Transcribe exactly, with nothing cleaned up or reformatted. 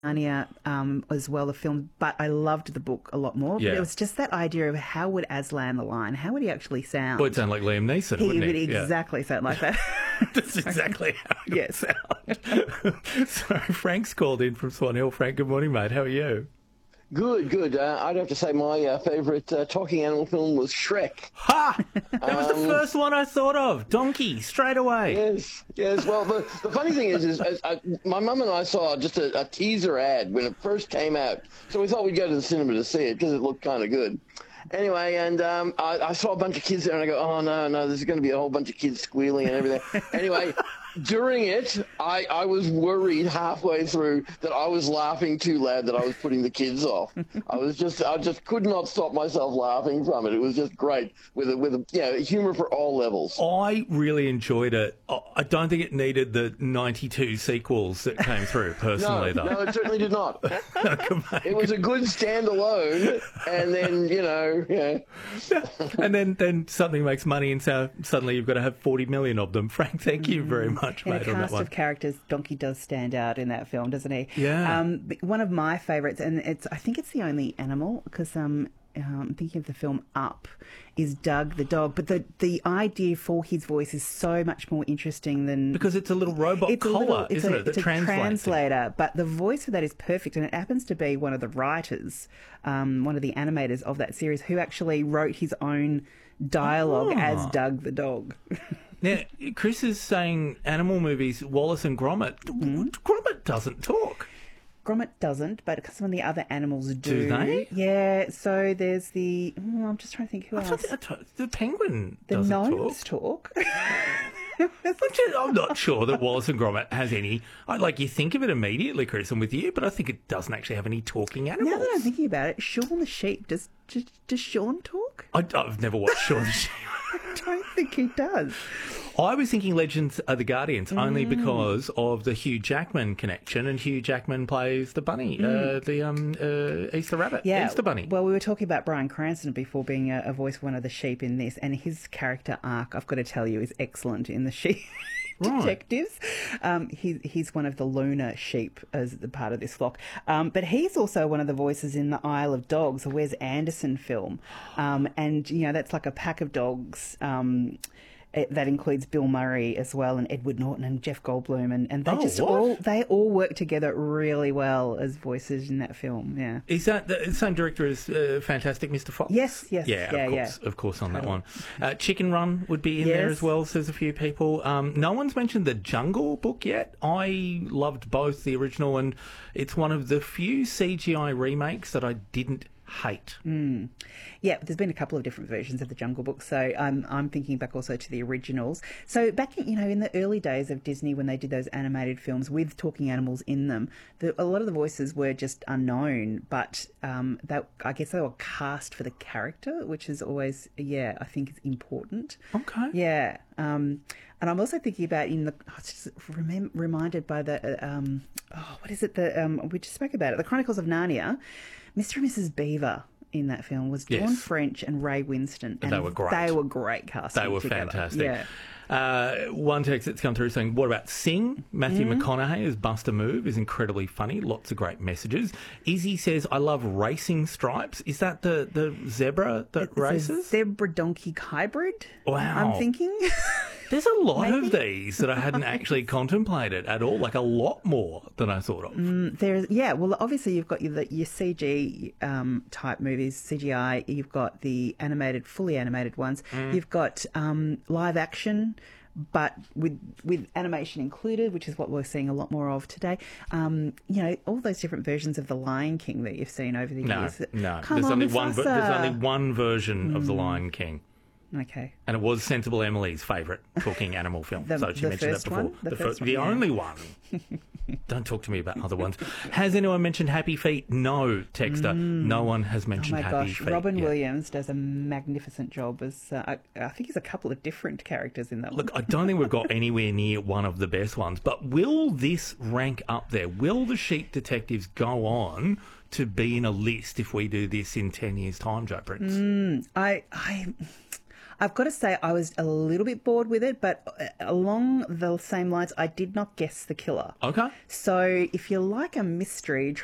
Narnia um, as well, the film, but I loved the book a lot more. Yeah. But it was just that idea of how would Aslan the lion, how would he actually sound? Well, it'd sound like Liam Neeson, he wouldn't would he? exactly Yeah. sound like that. That's exactly how it Yes. would sound. So Frank's called in from Swan Hill. Frank, good morning, mate. How are you? Good, good. Uh, I'd have to say my uh, favourite uh, talking animal film was Shrek. Ha! That was Um, the first one I thought of. Donkey, straight away. Yes, yes. Well, the, the funny thing is, is uh, I, my mum and I saw just a, a teaser ad when it first came out, so we thought we'd go to the cinema to see it because it looked kind of good. Anyway, and um, I, I saw a bunch of kids there, and I go, oh, no, no, there's going to be a whole bunch of kids squealing and everything. Anyway, during it, I, I was worried halfway through that I was laughing too loud, that I was putting the kids off. I was just, I just could not stop myself laughing from it. It was just great with a, with a, you know, humor for all levels. I really enjoyed it. I don't think it needed the ninety-two sequels that came through, personally, no, though. no, it certainly did not. It was a good standalone, and then, you know, yeah. And then, then something makes money, and so suddenly you've got to have forty million of them. Frank, thank you very much, In a mate, on that cast one. of characters, Donkey does stand out in that film, doesn't he? Yeah. Um, but one of my favourites, and it's I think it's the only animal, because um, um, thinking of the film Up, is Doug the dog. But the, the idea for his voice is so much more interesting than... Because it's a little robot it's a collar, little- it's isn't a, it, that it's a translates it. translator, but the voice for that is perfect, and it happens to be one of the writers, um, one of the animators of that series, who actually wrote his own dialogue Oh. as Doug the dog. Now, Chris is saying animal movies, Wallace and Gromit. Mm-hmm. Gromit doesn't talk. Gromit doesn't, but some of the other animals do. Do they? Yeah. So there's the. Oh, I'm just trying to think who I else. thought the, I thought the penguin The doesn't gnomes talk. talk. Which is- I'm not sure that Wallace and Gromit has any. I like you think of it immediately, Chris, I'm with you, but I think it doesn't actually have any talking Now animals. that I'm thinking about it, Shaun the sheep. Does does, does Shaun talk? I, I've never watched Shaun the Sheep. I don't think he does. I was thinking Legends of the Guardians only Mm. because of the Hugh Jackman connection, and Hugh Jackman plays the bunny, uh, the um, uh, Easter rabbit, Mm. Yeah. Easter bunny. Well, we were talking about Bryan Cranston before being a, a voice for one of the sheep in this, and his character arc, I've got to tell you, is excellent in the sheep. Right. Detectives. Um, he, he's one of the lunar sheep as the part of this flock. Um, but he's also one of the voices in the Isle of Dogs, a Wes Anderson film. Um, and, you know, that's like a pack of dogs. Um, it, that includes Bill Murray as well, and Edward Norton and Jeff Goldblum. And, and they Oh, just what? all, they all work together really well as voices in that film. Yeah. Is that the same director as uh, Fantastic Mister Fox? Yes, yes, Yeah, yeah, of course, yeah. of course on that one. Uh, Chicken Run would be in there Yes. as well, says a few people. Um, no one's mentioned the Jungle Book yet. I loved both the original, and it's one of the few C G I remakes that I didn't hate. Mm. Yeah, there's been a couple of different versions of the Jungle Book, so I'm I'm thinking back also to the originals. So back, in, you know, in the early days of Disney, when they did those animated films with talking animals in them, the, a lot of the voices were just unknown, but um, that I guess they were cast for the character, which is always, yeah, I think is important. Okay. Yeah. Um, and I'm also thinking about in the, I was just remem- reminded by the, uh, um, oh, what is it? The um, we just spoke about it. The Chronicles of Narnia. Mister and Missus Beaver in that film was Dawn Yes. French and Ray Winston. And They were great. They were great casting. They were together. fantastic. Yeah. Uh, one text that's come through saying, what about Sing? Matthew Mm-hmm. McConaughey as Buster Move is incredibly funny. Lots of great messages. Izzy says, I love racing stripes. Is that the, the zebra that It's a races? zebra donkey hybrid. Wow. I'm thinking. There's a lot Maybe. of these that I hadn't actually contemplated at all, like a lot more than I thought of. Mm, There's yeah, well, obviously you've got your, your C G um, type movies, C G I. You've got the animated, fully animated ones. Mm. You've got um, live action, but with with animation included, which is what we're seeing a lot more of today. Um, you know, all those different versions of the Lion King that you've seen over the No, years. no. Come There's on, only one. ver- There's Mufasa. only one version of The Lion King, Okay. and it was Sensible Emily's favourite talking animal film. The- so she the mentioned first that before. one? The The, first fir- one, the yeah. only one. Don't talk to me about other ones. Has anyone mentioned Happy Feet? No, Texter. No one has Oh mentioned my Happy gosh, Feet. Robin yet. Williams does a magnificent job as uh, I, I think he's a couple of different characters in that Look, one. I don't think we've got anywhere near one of the best ones, but will this rank up there? Will the Sheep Detectives go on to be in a list if we do this in ten years' time, Joe Prince? Mm, I I I've got to say I was a little bit bored with it, but uh, along the same lines, I did not guess the killer. Okay. So if you like a mystery,